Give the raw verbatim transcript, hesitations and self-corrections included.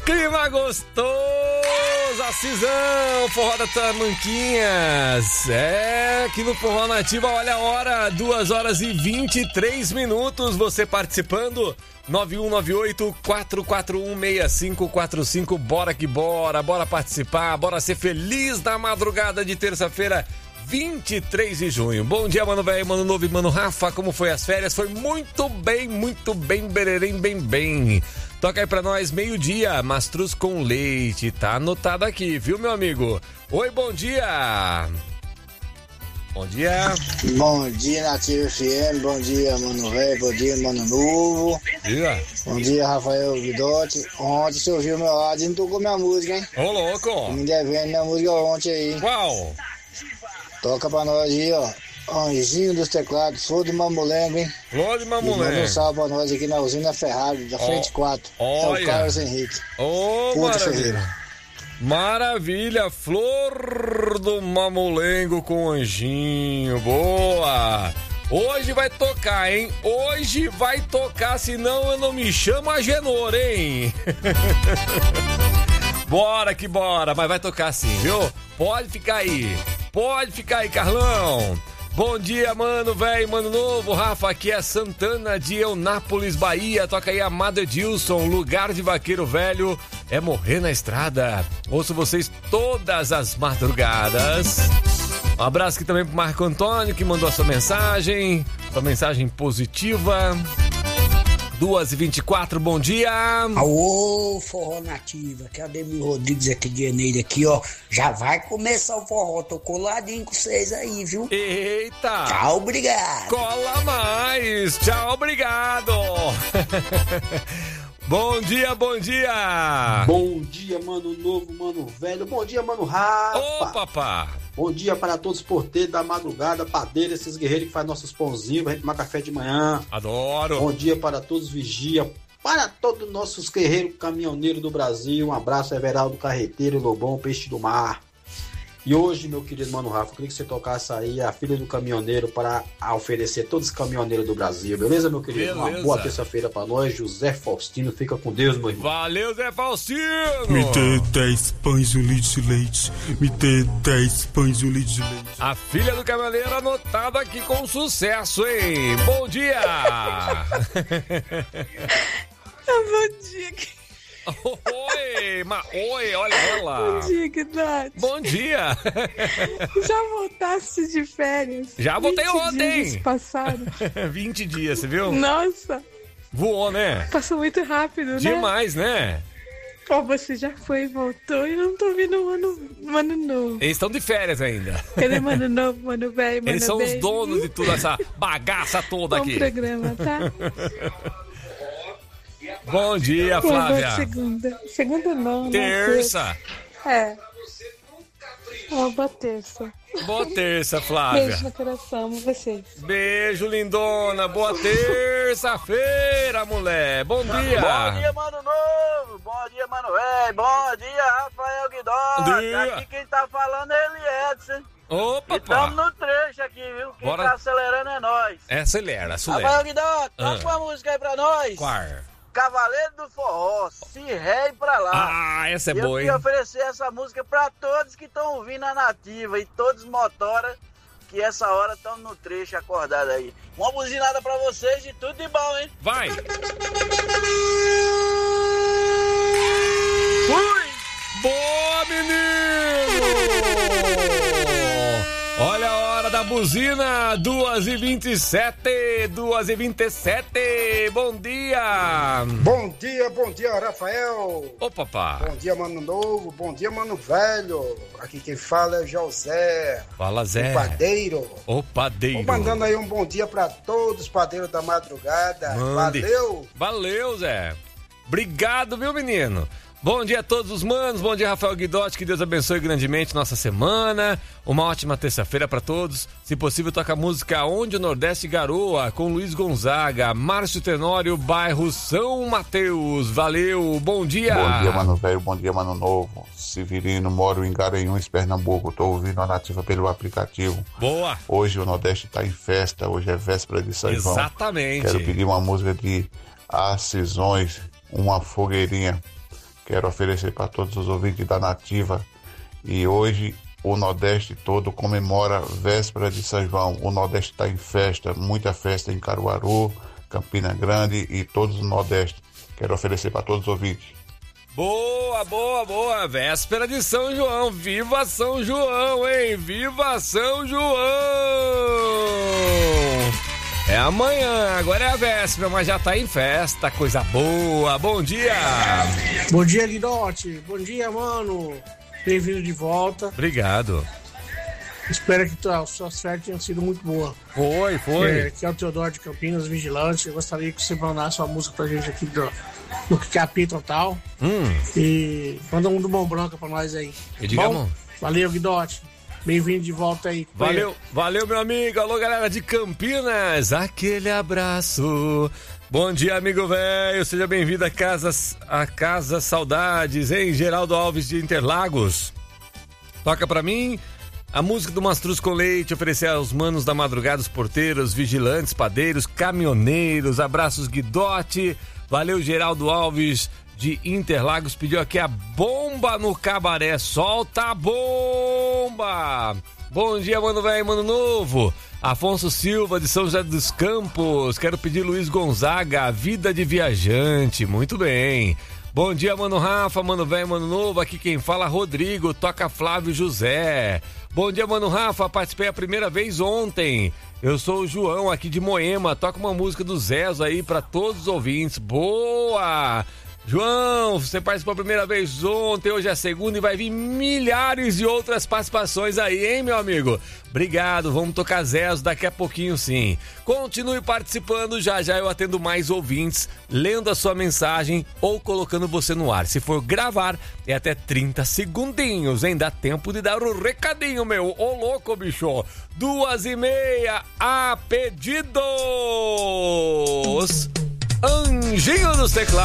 clima gostoso, Acisão, Forró da Tamanquinhas. É, aqui no Forró Nativa, olha a hora, duas horas e vinte e três minutos, você participando, nove um nove oito, quatro quatro um, seis cinco quatro cinco, bora que bora, bora participar, bora ser feliz na madrugada de terça-feira, vinte e três de junho. Bom dia, mano velho, mano novo e mano Rafa, como foi as férias? Foi muito bem, muito bem, bererém, bem, bem. Toca aí pra nós, meio-dia, mastruz com leite, tá anotado aqui, viu, meu amigo? Oi, bom dia! Bom dia! Bom dia, Nativa F M, bom dia, mano velho, bom dia, mano novo. Dia. Bom dia, Rafael Guidotti. Ontem você ouviu meu áudio e não tocou minha música, hein? Ô, louco! Me devendo minha música ontem aí. Qual? Toca pra nós aí, ó. Anjinho dos teclados, Flor do Mamulengo, hein? Flor do Mamulengo. Manda um salve pra nós aqui na usina Ferrari, da frente quatro. Olha. É o Carlos Henrique. Ô, Puta maravilha. Ferreira. Maravilha, Flor do Mamulengo com Anjinho, boa! Hoje vai tocar, hein? Hoje vai tocar, senão eu não me chamo Agenor, hein? Bora que bora, mas vai tocar sim, viu? Pode ficar aí, pode ficar aí, Carlão. Bom dia, mano, velho, mano novo. Rafa, aqui é Santana de Eunápolis, Bahia. Toca aí Amado Edilson, lugar de vaqueiro velho é morrer na estrada. Ouço vocês todas as madrugadas. Um abraço aqui também pro Marco Antônio, que mandou a sua mensagem, sua mensagem positiva. duas e vinte e quatro, bom dia! Alô, Forró Nativa, que é a Demi Rodrigues aqui de Eneida aqui, ó. Já vai começar o forró, tô coladinho com vocês aí, viu? Eita! Tchau, obrigado! Cola mais! Tchau, obrigado! Bom dia, bom dia! Bom dia, mano novo, mano velho. Bom dia, mano Rafa. Ô, papá! Bom dia para todos os porteiros da madrugada, padeiros, esses guerreiros que fazem nossos pãozinhos pra gente tomar café de manhã. Adoro! Bom dia para todos os vigia, para todos os nossos guerreiros caminhoneiros do Brasil. Um abraço, Everaldo Carreteiro, Lobão, Peixe do Mar. E hoje, meu querido mano Rafa, eu queria que você tocasse aí a filha do caminhoneiro para oferecer todos os caminhoneiros do Brasil, beleza, meu querido? Beleza. Uma boa terça-feira para nós, José Faustino, fica com Deus, meu irmão. Valeu, Zé Faustino! Me dê dez pães e um litro de leite. Me dê dez pães e um litro de leite. A filha do caminhoneiro anotada aqui com sucesso, hein? Bom dia! Bom dia, Oi, ma... Oi, olha ela. Bom dia, Guidotti. Bom dia. Já voltasse de férias? Já voltei ontem. Dias passaram. vinte dias, você viu? Nossa. Voou, né? Passou muito rápido, né? Demais, né? Ó, você já foi e voltou e eu não tô vendo o ano, mano novo. Eles estão de férias ainda. Cadê mano novo, mano velho, mano Eles são bem? os donos de toda essa bagaça toda Bom aqui. programa, tá? Bom dia, Flávia. Boa segunda. Segunda não, Terça. né? É. Ó, boa terça. Boa terça, Flávia. Beijo no coração, amo vocês. Beijo, lindona. Boa terça-feira, mulher. Bom dia. Bom dia, mano novo. Bom dia, mano velho. Bom dia, Rafael Guidotti. Aqui quem tá falando é Eli Edson. Opa, e tamo no trecho aqui, viu? Quem Bora. tá acelerando é nós. Acelera, acelera. Rafael Guidotti, Ah. toca uma música aí pra nós. Qual? Cavaleiro do Forró, se rei pra lá. Ah, essa é e boa, eu hein? queria oferecer essa música pra todos que estão ouvindo a Nativa e todos os motora que essa hora estão no trecho acordado aí. Uma buzinada pra vocês e tudo de bom, hein? Vai! Fui! Boa, menino! Olha a hora da buzina, duas e vinte e sete, duas e vinte e sete, bom dia! Bom dia, bom dia, Rafael! Ô, papá! Bom dia, mano novo, bom dia, mano velho! Aqui quem fala é José, Fala, Zé! o padeiro! O padeiro! Tô mandando aí um bom dia pra todos os padeiros da madrugada, Mande. valeu! Valeu, Zé! Obrigado, viu, menino? Bom dia a todos os manos, bom dia Rafael Guidotti, que Deus abençoe grandemente nossa semana, uma ótima terça-feira para todos, se possível toca a música Onde o Nordeste Garoa, com Luiz Gonzaga, Márcio Tenório, bairro São Mateus, valeu, bom dia! Bom dia, mano velho, bom dia, mano novo, Severino, moro em Garanhuns, Pernambuco, tô ouvindo a Nativa pelo aplicativo. Boa! Hoje o Nordeste tá em festa, hoje é véspera de São João. Exatamente! Quero pedir uma música de Acisões, uma fogueirinha. Quero oferecer para todos os ouvintes da Nativa. E hoje o Nordeste todo comemora a véspera de São João. O Nordeste está em festa, muita festa em Caruaru, Campina Grande e todos o Nordeste. Quero oferecer para todos os ouvintes. Boa, boa, boa. Véspera de São João. Viva São João, hein? Viva São João! É amanhã, agora é a véspera, mas já tá em festa. Coisa boa. Bom dia! Bom dia, Guidotti. Bom dia, mano. Bem-vindo de volta. Obrigado. Espero que as suas férias tenham sido muito boas. Foi, foi. É, que é o Teodoro de Campinas, Vigilante. Eu gostaria que você mandasse uma música pra gente aqui do, do Capítulo Tal. Hum. E manda um do Mão Branca pra nós aí. E diga, bom? Valeu, Guidotti. Bem-vindo de volta aí. Valeu, valeu, meu amigo. Alô, galera de Campinas. Aquele abraço. Bom dia, amigo velho. Seja bem-vindo a Casa, a Casa Saudades, hein? Geraldo Alves de Interlagos. Toca pra mim a música do Mastruz com Leite, oferecer aos manos da madrugada, os porteiros, vigilantes, padeiros, caminhoneiros. Abraços, Guidotti. Valeu, Geraldo Alves de Interlagos. Pediu aqui a bomba no cabaré. Solta a bomba! Bom dia, mano velho, mano novo. Afonso Silva de São José dos Campos. Quero pedir Luiz Gonzaga, A Vida de Viajante. Muito bem. Bom dia, mano Rafa, mano velho, mano novo. Aqui quem fala, Rodrigo. Toca Flávio José. Bom dia, mano Rafa. Participei a primeira vez ontem. Eu sou o João aqui de Moema. Toca uma música do Zezo aí pra todos os ouvintes. Boa! João, você participou a primeira vez ontem, hoje é a segunda e vai vir milhares de outras participações aí, hein, meu amigo? Obrigado, vamos tocar Zezo daqui a pouquinho, sim. Continue participando, já já eu atendo mais ouvintes, lendo a sua mensagem ou colocando você no ar. Se for gravar, é até trinta segundinhos, hein? Dá tempo de dar o recadinho, meu. Ô, louco, bicho. Duas e meia, a pedidos. Anjinho dos Teclados.